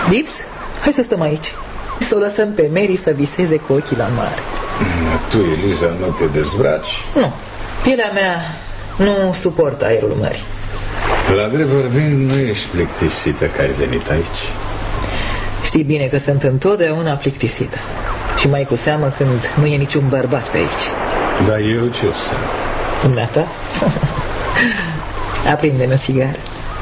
Dips, hai să stăm aici. Să o lăsăm pe Mary să viseze cu ochii la mare. Tu, Eliza, nu te dezbraci? Nu, pielea mea nu suportă aerul mării. La drept vorbind, nu ești plictisită că ai venit aici? Știi bine că sunt întotdeauna plictisită. Și mai cu seamă când nu e niciun bărbat pe aici. Dar eu ce sunt? Dumneata? Aprinde-mi o țigară.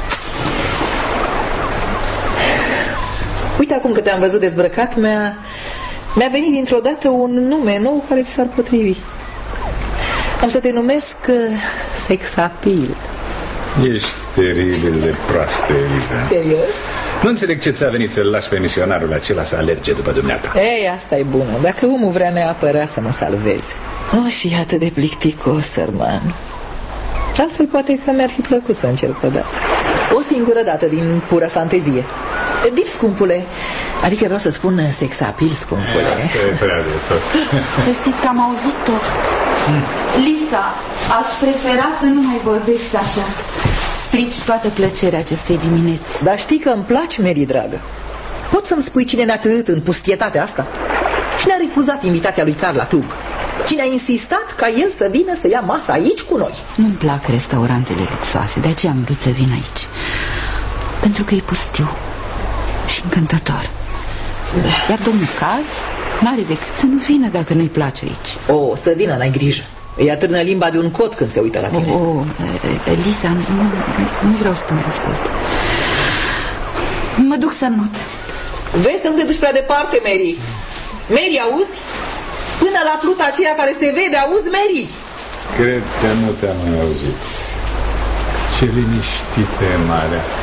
Uite, acum că te-am văzut dezbrăcat, mi-a venit dintr-o dată un nume nou care ți s-ar potrivi. Am să te numesc Sexapil. Ești teribil de proastă, Eliza. Serios? Nu înțeleg ce ți-a venit să-l lași pe misionarul acela să alerge după dumneata. Ei, asta e bună. Dacă omul vrea neapărat să mă salveze. Oh, și atât de plicticos, sărman. Altfel poate că mi-ar fi plăcut să încerc o dată. O singură dată, din pură fantezie. Dip, scumpule. Adică vreau să spun Sexapil, scumpule. Asta e prea de tot. Să știți că am auzit tot. Lisa, aș prefera să nu mai vorbești așa. Strici toată plăcerea acestei dimineți. Dar știi că îmi place, Mary, dragă. Poți să-mi spui cine ne-a târât în pustietatea asta? Cine a refuzat invitația lui Carl la club? Cine a insistat ca el să vină să ia masa aici cu noi? Nu-mi plac restaurantele luxoase, de aceea am vrut să vin aici. Pentru că e pustiu și încântător. Iar domnul Carl n-are decât să nu vină dacă nu-i place aici. O, să vină, n-ai grijă. Îi atârnă limba de un cot când se uită la tine. Lisa, nu vreau să te mai ascult. Mă duc să not. Vezi să nu te duci prea departe, Mary. Mary, auzi? Până la pluta aceea care se vede, auzi, Mary? Cred că nu te-am mai auzit. Ce liniștită e marea.